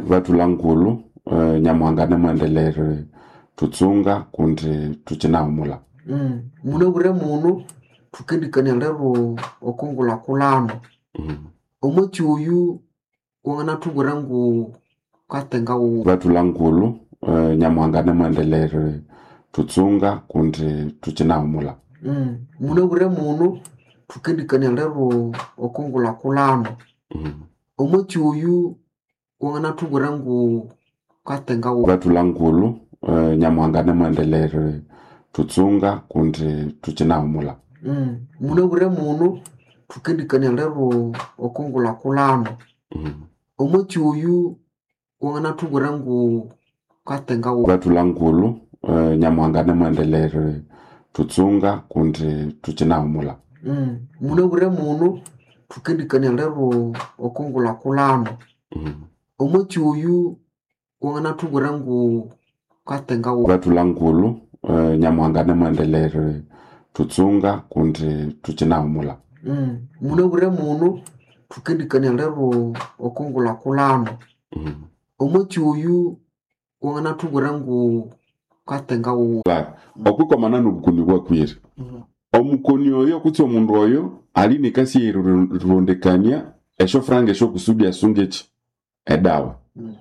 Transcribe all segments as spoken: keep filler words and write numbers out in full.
vatulankulu uh, Nyamuhanga mwendelere tutsunga kundi tuchinahumula. Mm. Mune ure munu tukindikania lero okongula kulano. Mm. Omochi uyu wangana tubura ngu katenga u vatulankulu uh, Nyamuhanga mwendelere tutsunga kundi tuchinahumula. Mm. Mune ure munu tukindikania lero okongula kulano. Mm. Omochi uyu wangana tubura ngu katenga u vatulankulu uh, Nyamuhanga mwendelere tutsunga kundi tuchinahumula. Mm. Mune ure munu tukindikania lero okongula kulano. Mm. Omochi uyu wangana tubura ngu katenga u vatulankulu uh, Nyamuhanga mwendelere tutsunga kundi tuchinahumula. Mm. Mune ure munu tukindikania lero okongula kulano. Mm. Omochi uyu wangana tubura ngu katenga u vatulankulu uh, Nyamuhanga mwendelere tutsunga kundi tuchinahumula. Mm. Mune ure munu tukindikania lero okongula kulano. Mm. Omochi uyu wangana tubura ngu katenga u okwikomana nobukoni bwakwire. Mm. Omukoni oyo kutsi omundu oyo ali nekasi erondekania esho franga esho kusudi asungechi edawa. Mm.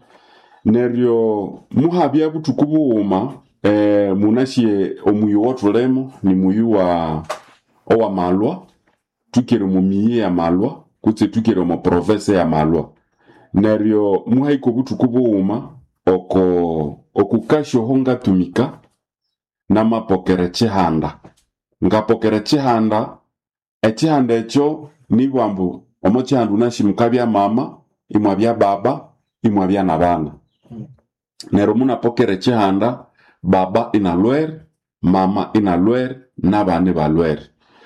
Neryo muhabya butuku buuma eh, munashye omuyu wotulemo ni muyu wa owa malwa tukere mu miye ya malwa kutse tukere mu province ya malwa. Neryo muhaiko butuku buuma oko okukasho honga tumika namapokere chihanda ngapokere chihanda echihanda echo ni bwambu omo chihanda unashimuka bya mama imwa bya baba imwa bya nabana. Mm. Nero munapokere chihanda baba inalwer mama inalwer nabane balwer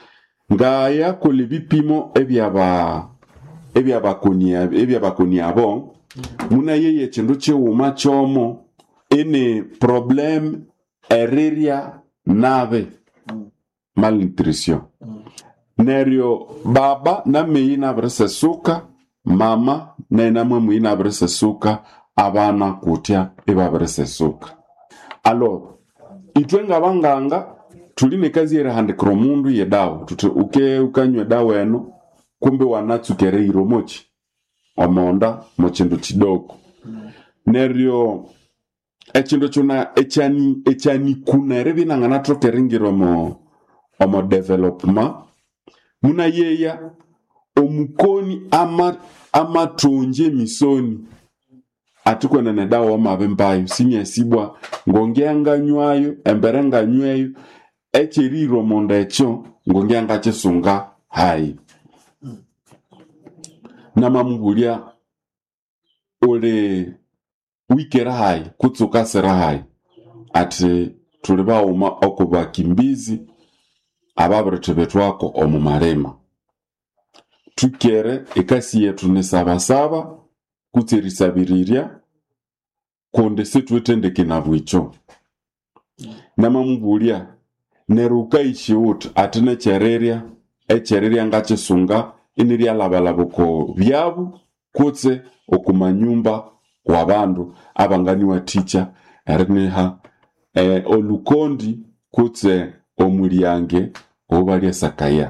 ngaya kole bipimo ebyaba ebyabakonia ebyabakonia abo. Mm. Muna yeye chindu chiuma chomo ene problem ereria nave. Mm. Malnutrition. Mm. Neryo baba na meyi na brese suka mama na ina mwe na brese suka abana kutya eba brese suka. Alo itwenga banganga tuline kazi yere hande kromundu ye dawa tute uke ukanywe dawa eno kumbe wanatsukere iromochi omonda mo chindu chidoko. Mm. Neryo echindo chona echani echani kuna rebina ngana trokeringiro mo omo development muna yeya omukoni ama ama tonje misoni atukona na dawa amabembayo sinya sibwa ngongeanga nywayo emberenga nywayo echeriro monda echo ngongeanga chesunga hai. Mm. Namamubulia ole wikera hai kutsuka sera hai ati tuliba uma okuba kimbizi ababrete betwako omumarema tukere ekasi yetu ne saba saba kutsirisabiriria konde setwetendeke na bwicho. Mm. Namamubulia neruka ishiut atine chereria echereria ngachisunga iniria labalaboko byabu kutse okumanyumba kwa bandu abangani wa teacher erneha eh, olukondi kutse omulyange obalya sakaya.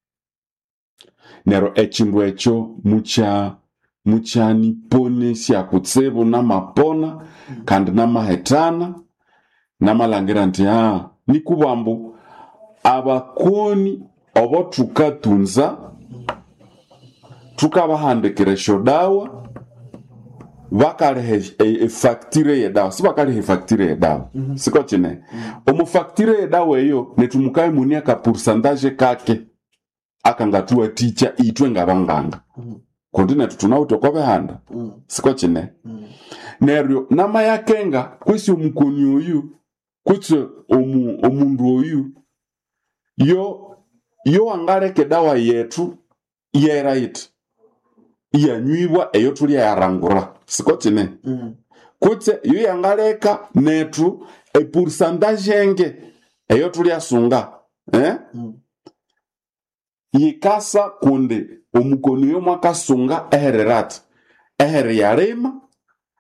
Nero echindu echo mucha muchani pone sya kutsebo na mapona. Mm. Kandi na mahetana na malangira nti ah nikubambu abakoni obo tukatunza tukabahandekere shodawa bakalehe e, e facture ye dawa si bakalehe facture ye dawa. Mm -hmm. Siko chine. Mm. Omu facture ye dawa eyo netumukai munia ka pourcentage kake akangatua teacher itwe ngabanganga. Mm. Kondina tutuna utokobe handa. Mm. Siko chine. Mm. Neryo nama yakenga kwesi omukoni oyu kutse omu omundu oyu yo yo angaleke dawa yetu ye right iya nyibwa eyo tuli yarangura siko chine. Mm. Kutse yo yangaleka netu e pourcentage enge eyo tuli asunga eh. Mm. Yikasa kunde omukoni yo mwakasunga ehererat ehere yarema